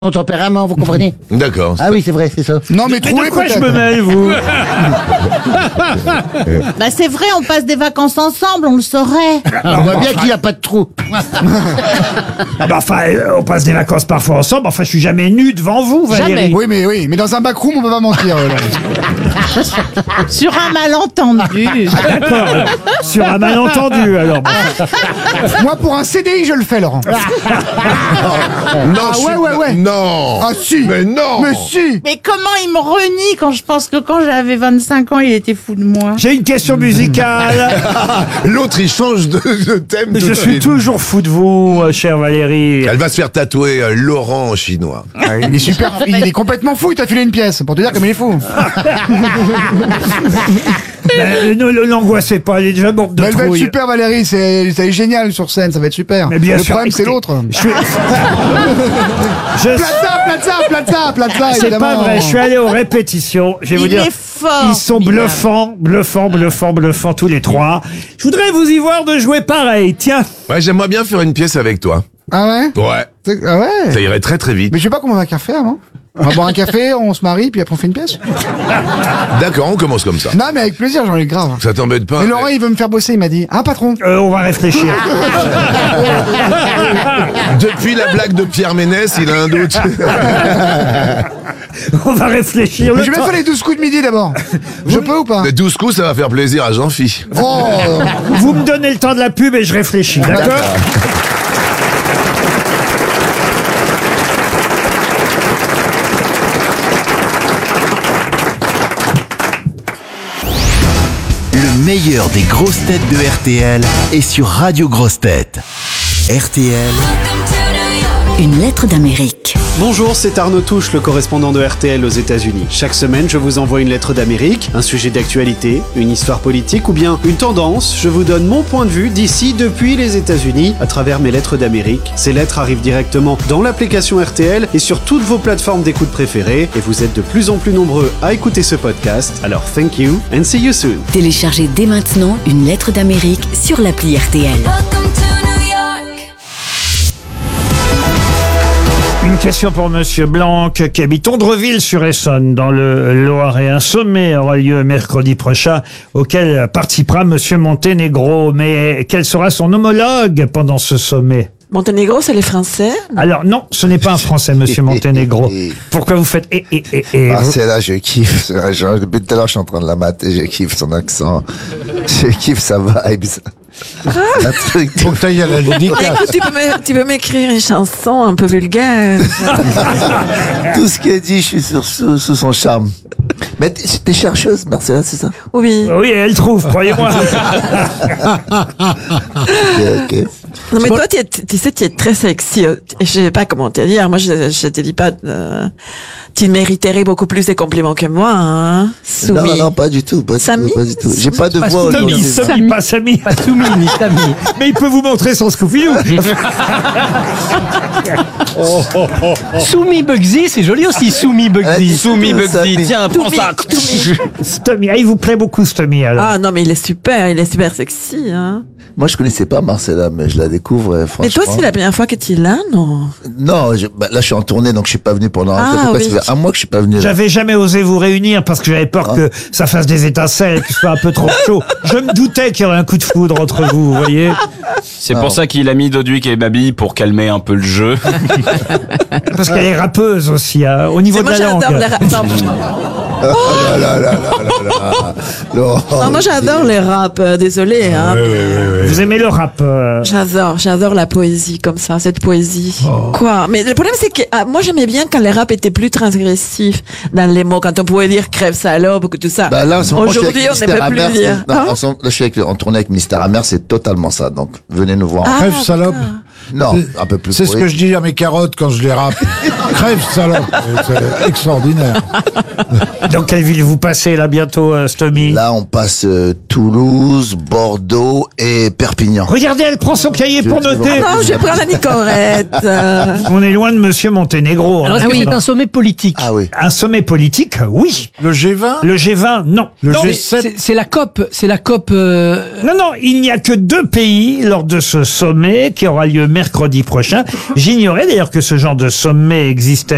tempérament, vous comprenez? D'accord. Ah oui, c'est vrai, c'est ça. Non, mais Mais de trouvez quoi je peut-être. me mêle, vous? Bah c'est vrai, on passe des vacances ensemble, on le saurait. On voit bien qu'il n'y a pas de trou. Ah bah enfin, on passe des vacances parfois ensemble. Enfin, je suis jamais nu devant vous, Valérie. Jamais. Oui, mais dans un backroom, on peut pas mentir. Là. Sur un malentendu. D'accord. Sur un malentendu, alors. Moi, pour un CDI, je le fais, Laurent. Non, ouais. Non. Ah si. Mais non. Mais si. Mais comment il me renie quand je pense que quand j'avais 25 ans, il était fou de moi. J'ai une question musicale. L'autre, il change de thème. tout Je de suis suite. toujours fou de vous, chère Valérie. Elle va se faire tatouer Laurent en chinois. Il est super. Il est complètement fou. Il t'a filé une pièce pour te dire comme il est fou. Ne l'angoissez pas, elle est déjà morte de Mais elle va être trouille. super, Valérie. C'est génial sur scène. Ça va être super. Mais bien Le sûr, problème, c'est écoutez, l'autre. Je suis... Je- Plaza, C'est pas vrai, je suis allé aux répétitions. Je vais vous Il dire, est fort. ils sont bluffants tous les trois. Je voudrais vous y voir de jouer pareil. Tiens, Ouais, j'aimerais bien faire une pièce avec toi. Ah ouais? Ouais. Ah ouais? Ça irait très très vite. Mais je sais pas comment on va faire, non? On va boire un café, on se marie, puis après on fait une pièce. D'accord, on commence comme ça. Non, mais avec plaisir, j'en ai grave. Ça t'embête pas? Mais Laurent, il veut me faire bosser, il m'a dit. Ah, patron. on va réfléchir. Depuis la blague de Pierre Ménès, il a un doute. On va réfléchir. Mais Le je vais temps- faire les 12 coups de midi d'abord. Je peux ou pas? De 12 coups, ça va faire plaisir à Jean-Phi. Oh. Vous me donnez le temps de la pub et je réfléchis, d'accord? Le meilleur des grosses têtes de RTL est sur Radio Grosses Têtes. RTL, Une lettre d'Amérique. Bonjour, c'est Arnaud Touche, le correspondant de RTL aux États-Unis. Chaque semaine, je vous envoie une lettre d'Amérique, un sujet d'actualité, une histoire politique ou bien une tendance. Je vous donne mon point de vue d'ici, depuis les États-Unis, à travers mes lettres d'Amérique. Ces lettres arrivent directement dans l'application RTL et sur toutes vos plateformes d'écoute préférées. Et vous êtes de plus en plus nombreux à écouter ce podcast. Alors, thank you and see you soon. Téléchargez dès maintenant Une lettre d'Amérique sur l'appli RTL. Une question pour Monsieur Blanc, qui habite Ondreville-sur-Essonne, dans le Loiret. Un sommet aura lieu mercredi prochain, auquel participera Monsieur Monténégro. Mais quel sera son homologue pendant ce sommet? Monténégro, c'est les Français. Alors non, ce n'est pas un Français, Monsieur Monténégro. Pourquoi vous faites Ah, c'est là, je kiffe. Depuis tout à l'heure, je suis en train de la mater, je kiffe son accent. Je kiffe sa vibe. Un truc. Pourtant, il y a la dédicace. Écoute, tu peux m'écrire une chanson un peu vulgaire. Tout ce qu'elle dit, je suis sous son charme. Mais t'es chercheuse, Marcella, c'est ça? Oui. Oui, elle trouve, croyez-moi. Ok. Non, mais toi, tu sais, tu es très sexy. Je sais pas comment te dire. Moi, je te dis pas, tu mériterais beaucoup plus de compliments que moi, hein. Soumi. Non, pas du tout. Pas Samy? du tout. J'ai pas de voix Samy, aujourd'hui. Samy, pas Samy. Pas Soumi, ni Samy. Mais il peut vous montrer son Scooby-Doo. Soumi Bugsy, c'est joli aussi, Soumi Bugsy. Soumi Bugsy, tiens, prends ça. Stomy, il vous plaît beaucoup, Stomy, alors. Ah, non, mais il est super sexy, hein. Moi, je connaissais pas Marcella, mais je la découvre, franchement. Mais toi, c'est la première fois que tu es là, non? Non, là, je suis en tournée, donc je suis pas venu pendant Ah, oui. Ça fait un mois que je suis pas venu. Là. J'avais jamais osé vous réunir parce que j'avais peur que ça fasse des étincelles, que ce soit un peu trop chaud. Je me doutais qu'il y aurait un coup de foudre entre vous, vous voyez. C'est pour ça qu'il a mis Doduic et Babi pour calmer un peu le jeu. Parce qu'elle est rappeuse aussi, hein, au niveau de Moi, la langue. j'adore les rap. Oh là là. Non, moi, j'adore les rap. Désolé, hein. Vous aimez le rap J'adore la poésie comme ça, cette poésie. Quoi? Mais le problème, c'est que moi, j'aimais bien quand les rap étaient plus transgressifs dans les mots, quand on pouvait dire crève salope ou tout ça. Bah là, en ce moment, aujourd'hui, on ne peut plus dire. Non, en ce moment, là, je suis en tournée avec Mystère Amer, c'est totalement ça. Donc, venez nous voir. Ah, Crève salope. Non, un peu plus. C'est ce que je dis à mes carottes quand je les râpe. Crève salope. C'est extraordinaire. Dans quelle ville vous passez là bientôt, Stomy? Là, on passe Toulouse, Bordeaux et Perpignan. Regardez, elle prend son cahier pour noter. Non, je prends la Nicorette. On est loin de Monsieur Monténégro. Alors, est-ce que c'est un sommet politique? Ah oui. Un sommet politique, oui. Le G20? Le G20, non. Le Non, G7? C'est la COP. C'est la COP. Non, il n'y a que 2 pays lors de ce sommet qui aura lieu mercredi prochain. J'ignorais d'ailleurs que ce genre de sommet existait